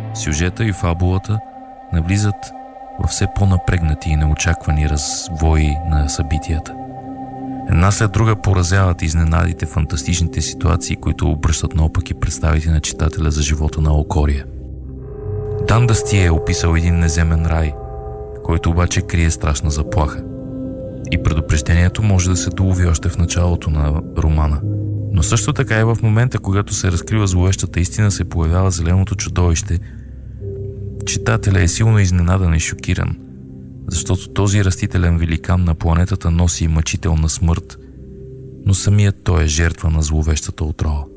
Сюжета и фабулата навлизат във все по-напрегнати и неочаквани развои на събитията. Една след друга поразяват изненадите, фантастичните ситуации, които обръщат наопаки представите на читателя за живота на Алкория. Дан Дастие е описал един неземен рай, който обаче крие страшна заплаха. И предупреждението може да се долови още в началото на романа. Но също така и в момента, когато се разкрива зловещата истина, се появява зеленото чудовище. Читателя е силно изненадан и шокиран, защото този растителен великан на планетата носи мъчителна смърт, но самият той е жертва на зловещата отрова.